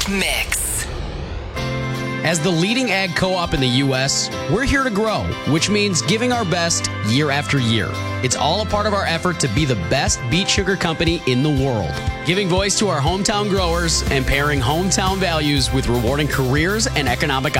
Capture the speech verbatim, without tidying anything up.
Mix. As the leading ag co-op in the U S, we're here to grow, which means giving our best year after year. It's all a part of our effort to be the best beet sugar company in the world, giving voice to our hometown growers and pairing hometown values with rewarding careers and economic